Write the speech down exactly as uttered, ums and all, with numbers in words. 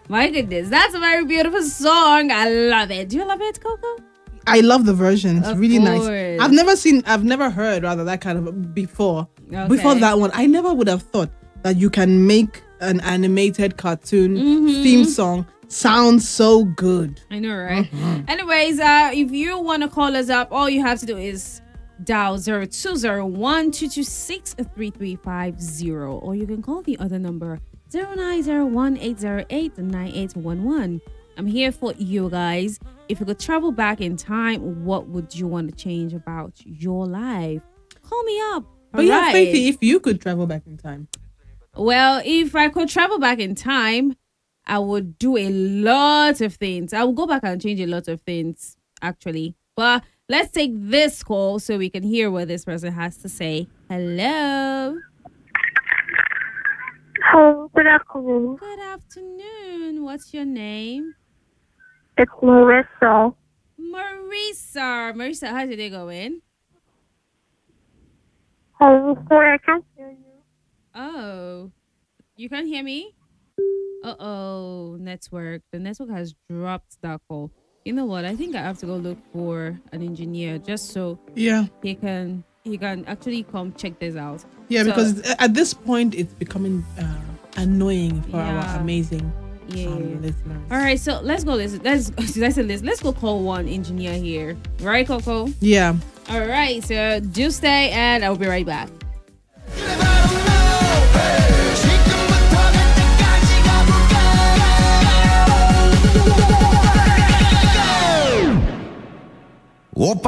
My goodness, that's a very beautiful song. I love it. Do you love it, Coco? I love the version. It's Of really course. nice. I've never seen, I've never heard rather that kind of before. Okay. Before that one, I never would have thought that you can make an animated cartoon Mm-hmm. theme song sound so good. I know, right? Anyways, uh, if you want to call us up, all you have to do is dial zero two zero one two two six three three five zero, or you can call the other number zero nine zero one eight zero eight nine eight one one. I'm here for you guys. If you could travel back in time, what would you want to change about your life? Call me up. But yeah, Alright. Faithy, if you could travel back in time. Well, if I could travel back in time, I would do a lot of things. I would go back and change a lot of things, actually. But let's take this call so we can hear what this person has to say. Hello. Hello, good afternoon. Good afternoon. What's your name? It's Marissa. Marisa. Marisa, how's your day going? Hello, sorry, I can't hear you. Oh, you can't hear me? Uh-oh, network. The network has dropped that call. You know what? I think I have to go look for an engineer just so Yeah. he can he can actually come check this out. Yeah, So- because at this point, it's becoming uh, annoying for Yeah. our amazing Yeah. um, listeners. All right, so let's go listen. Let's did I say this? Let's go call one engineer here. Right, Coco? Yeah. All right, so do stay and I'll be right back. 오빠